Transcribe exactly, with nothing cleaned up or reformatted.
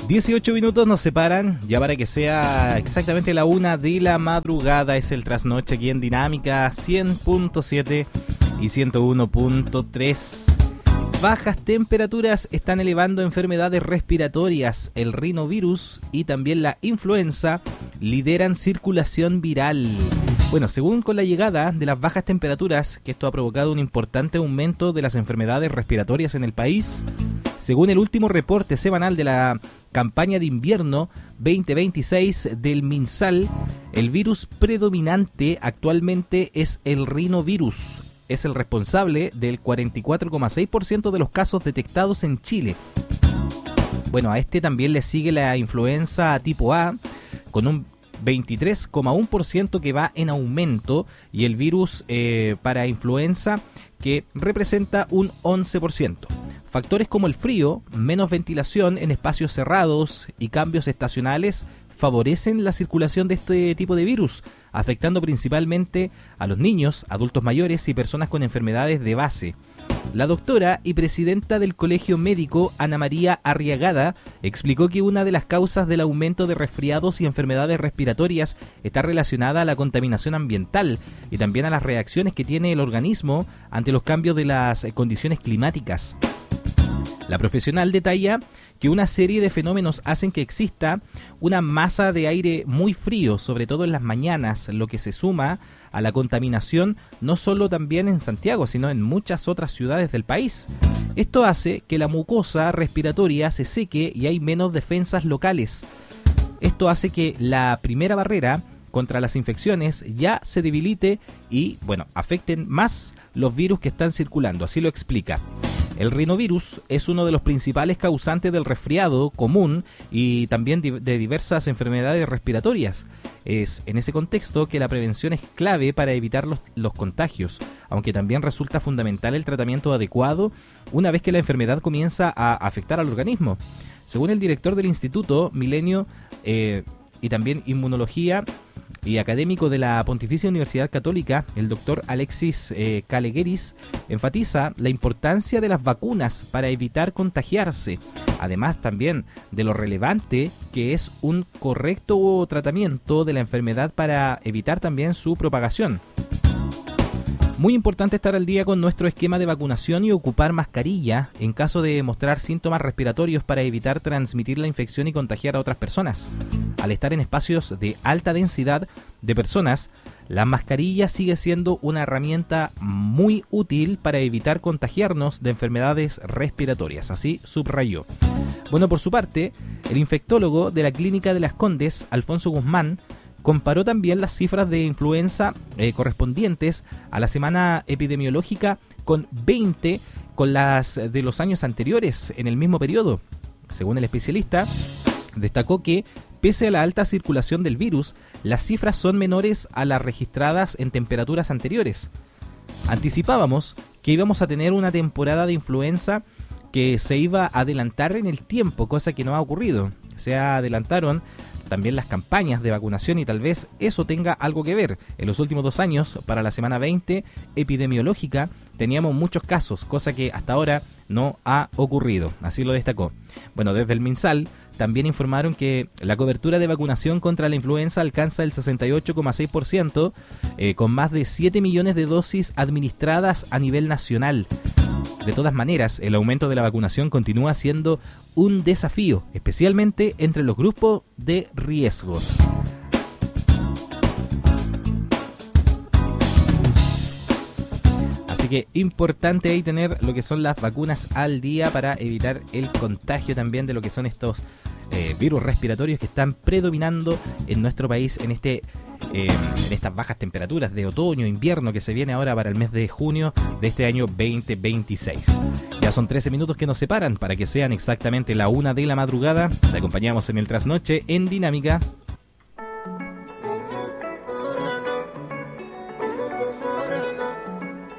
dieciocho minutos nos separan, ya para que sea exactamente la una de la madrugada. Es el trasnoche aquí en Dinámica cien punto siete y ciento uno punto tres. Bajas temperaturas están elevando enfermedades respiratorias. El rinovirus y también la influenza lideran circulación viral. Bueno, según con la llegada de las bajas temperaturas, que esto ha provocado un importante aumento de las enfermedades respiratorias en el país. Según el último reporte semanal de la campaña de invierno veinte veintiséis del MinSal, el virus predominante actualmente es el rinovirus. Es el responsable del cuarenta y cuatro coma seis por ciento de los casos detectados en Chile. Bueno, a este también le sigue la influenza tipo A, con un veintitrés coma uno por ciento que va en aumento, y el virus eh, para influenza, que representa un once por ciento. Factores como el frío, menos ventilación en espacios cerrados y cambios estacionales favorecen la circulación de este tipo de virus, afectando principalmente a los niños, adultos mayores y personas con enfermedades de base. La doctora y presidenta del Colegio Médico, Ana María Arriagada, explicó que una de las causas del aumento de resfriados y enfermedades respiratorias está relacionada a la contaminación ambiental y también a las reacciones que tiene el organismo ante los cambios de las condiciones climáticas. La profesional detalla que una serie de fenómenos hacen que exista una masa de aire muy frío, sobre todo en las mañanas, lo que se suma a la contaminación no solo también en Santiago, sino en muchas otras ciudades del país. Esto hace que la mucosa respiratoria se seque y hay menos defensas locales. Esto hace que la primera barrera contra las infecciones ya se debilite y, bueno, afecten más los virus que están circulando, así lo explica. El rinovirus es uno de los principales causantes del resfriado común y también de diversas enfermedades respiratorias. Es en ese contexto que la prevención es clave para evitar los, los contagios, aunque también resulta fundamental el tratamiento adecuado una vez que la enfermedad comienza a afectar al organismo. Según el director del Instituto Milenio eh, y también Inmunología y académico de la Pontificia Universidad Católica, el doctor Alexis eh, Calegueris, enfatiza la importancia de las vacunas para evitar contagiarse, además también de lo relevante que es un correcto tratamiento de la enfermedad para evitar también su propagación. Muy importante estar al día con nuestro esquema de vacunación y ocupar mascarilla en caso de mostrar síntomas respiratorios para evitar transmitir la infección y contagiar a otras personas. Al estar en espacios de alta densidad de personas, la mascarilla sigue siendo una herramienta muy útil para evitar contagiarnos de enfermedades respiratorias, así subrayó. Bueno, por su parte, el infectólogo de la Clínica de Las Condes, Alfonso Guzmán, comparó también las cifras de influenza eh, correspondientes a la semana epidemiológica con veinte con las de los años anteriores en el mismo periodo. Según el especialista, destacó que pese a la alta circulación del virus, las cifras son menores a las registradas en temperaturas anteriores. Anticipábamos que íbamos a tener una temporada de influenza que se iba a adelantar en el tiempo, cosa que no ha ocurrido. Se adelantaron también las campañas de vacunación y tal vez eso tenga algo que ver. En los últimos dos años, para la semana veinte epidemiológica, teníamos muchos casos, cosa que hasta ahora no ha ocurrido, así lo destacó. Bueno, desde el MinSal también informaron que la cobertura de vacunación contra la influenza alcanza el sesenta y ocho coma seis por ciento, eh, con más de siete millones de dosis administradas a nivel nacional. De todas maneras, el aumento de la vacunación continúa siendo un desafío, especialmente entre los grupos de riesgos. Así que importante ahí tener lo que son las vacunas al día para evitar el contagio también de lo que son estos eh, virus respiratorios que están predominando en nuestro país en este eh, en estas bajas temperaturas de otoño, invierno que se viene ahora para el mes de junio de este año veinte veintiséis. Ya son trece minutos que nos separan para que sean exactamente la una de la madrugada. Te acompañamos en el trasnoche en Dinámica